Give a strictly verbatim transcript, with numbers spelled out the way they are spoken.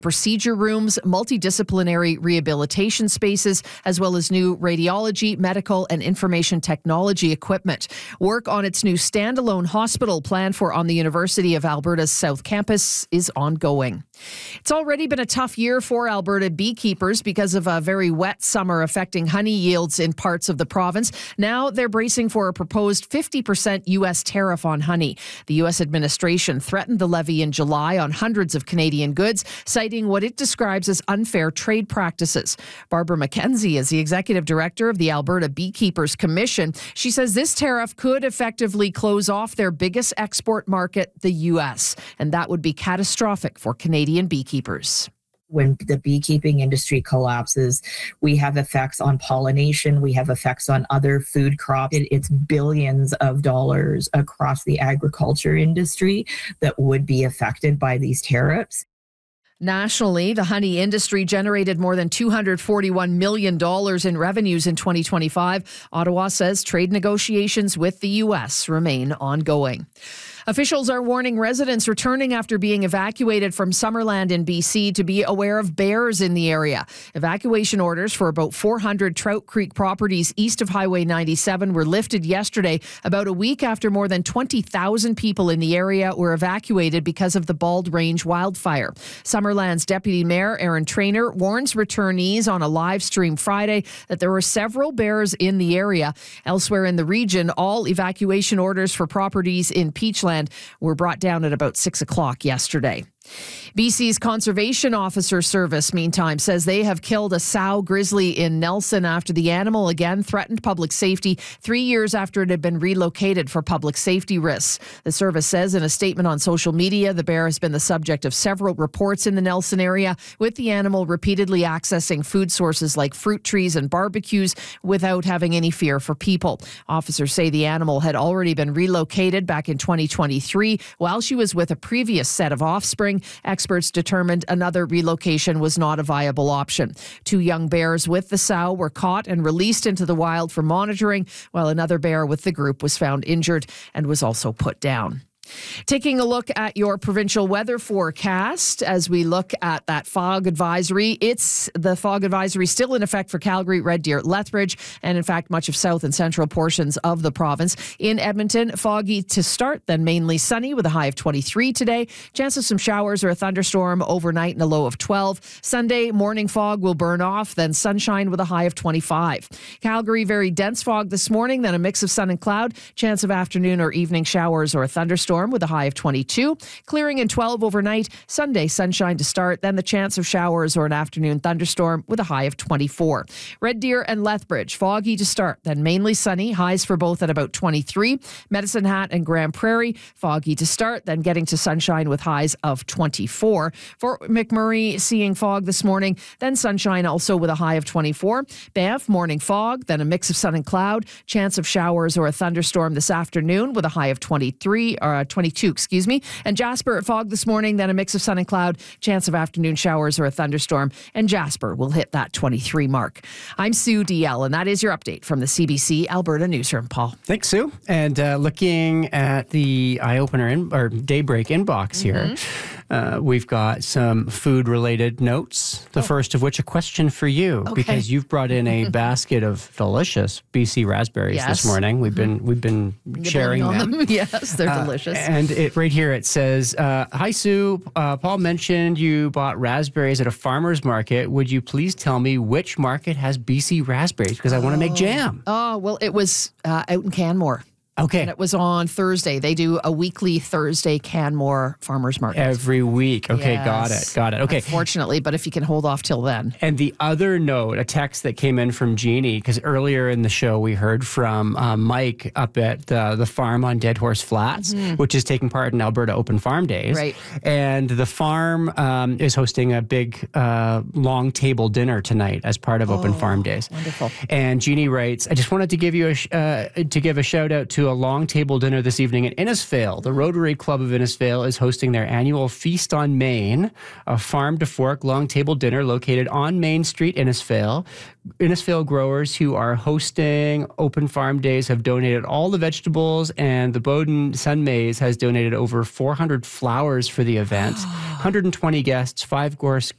procedure rooms, multidisciplinary rehabilitation spaces, as well as new radiology, medical, and information technology equipment. Work on its new standalone hospital planned for on the University of Alberta's South Campus is ongoing. It's already been a tough year for Alberta beekeepers because of a very wet summer affecting honey yields in parts of the province. Now they're bracing for a proposed fifty percent U S tariff on honey. The U S administration threatened the levy in July on hundreds of Canadian goods, citing what it describes as unfair trade practices. Barbara McKenzie is the executive director of the Alberta Beekeepers Commission. She says this tariff could effectively close off their biggest export market, the U S, and that would be catastrophic for Canadian beekeepers. When the beekeeping industry collapses, we have effects on pollination, we have effects on other food crops. It, it's billions of dollars across the agriculture industry that would be affected by these tariffs. Nationally, the honey industry generated more than two hundred forty-one million dollars in revenues in twenty twenty-five. Ottawa says trade negotiations with the U S remain ongoing. Officials are warning residents returning after being evacuated from Summerland in B C to be aware of bears in the area. Evacuation orders for about four hundred Trout Creek properties east of Highway ninety-seven were lifted yesterday, about a week after more than twenty thousand people in the area were evacuated because of the Bald Range wildfire. Summerland's Deputy Mayor Aaron Traynor warns returnees on a live stream Friday that there were several bears in the area. Elsewhere in the region, all evacuation orders for properties in Peachland were brought down at about six o'clock yesterday. B C's Conservation Officer Service, meantime, says they have killed a sow grizzly in Nelson after the animal again threatened public safety three years after it had been relocated for public safety risks. The service says in a statement on social media, the bear has been the subject of several reports in the Nelson area, with the animal repeatedly accessing food sources like fruit trees and barbecues without having any fear for people. Officers say the animal had already been relocated back in twenty twenty-three while she was with a previous set of offspring. Experts determined another relocation was not a viable option. Two young bears with the sow were caught and released into the wild for monitoring, while another bear with the group was found injured and was also put down. Taking a look at your provincial weather forecast as we look at that fog advisory. It's the fog advisory still in effect for Calgary, Red Deer, Lethbridge, and in fact much of south and central portions of the province. In Edmonton, foggy to start, then mainly sunny with a high of twenty-three today. Chance of some showers or a thunderstorm overnight and a low of twelve. Sunday, morning fog will burn off, then sunshine with a high of twenty-five. Calgary, very dense fog this morning, then a mix of sun and cloud. Chance of afternoon or evening showers or a thunderstorm with a high of twenty-two. Clearing in twelve overnight. Sunday, sunshine to start, then the chance of showers or an afternoon thunderstorm with a high of twenty-four. Red Deer and Lethbridge, foggy to start, then mainly sunny. Highs for both at about twenty-three. Medicine Hat and Grand Prairie, foggy to start, then getting to sunshine with highs of twenty-four. For McMurray, seeing fog this morning, then sunshine also with a high of twenty-four. Banff, morning fog, then a mix of sun and cloud. Chance of showers or a thunderstorm this afternoon with a high of twenty-three or uh, twenty-two, excuse me. And Jasper, fog this morning, then a mix of sun and cloud. Chance of afternoon showers or a thunderstorm. And Jasper will hit that twenty-three mark. I'm Sue D L, and that is your update from the C B C Alberta Newsroom. Paul. Thanks, Sue. And uh, looking at the eye opener in, or daybreak inbox here, mm-hmm. uh, we've got some food-related notes. The oh. first of which a question for you, okay. because you've brought in a basket of delicious B C raspberries yes. this morning. We've been we've been Nibbling sharing them. them. Yes, they're uh, delicious. And it right here it says, uh, "Hi Sue, uh, Paul mentioned you bought raspberries at a farmer's market. Would you please tell me which market has B C raspberries? Because I want to make jam." Oh well, it was uh, out in Canmore. Okay. And it was on Thursday. They do a weekly Thursday Canmore farmers market. Every week. Okay, yes. got it. Got it. Okay. Unfortunately, but if you can hold off till then. And the other note, a text that came in from Jeannie, because earlier in the show we heard from uh, Mike up at uh, the farm on Dead Horse Flats, mm-hmm. which is taking part in Alberta Open Farm Days. Right. And the farm um, is hosting a big uh, long table dinner tonight as part of oh, Open Farm Days. Wonderful. And Jeannie writes, "I just wanted to give you a sh- uh, to give a shout out to a long table dinner this evening in Innisfail. The Rotary Club of Innisfail is hosting their annual Feast on Main, a farm to fork long table dinner located on Main Street, Innisfail. Innisfail growers who are hosting Open Farm Days have donated all the vegetables, and the Bowden Sun Maize has donated over four hundred flowers for the event. one hundred twenty guests, five course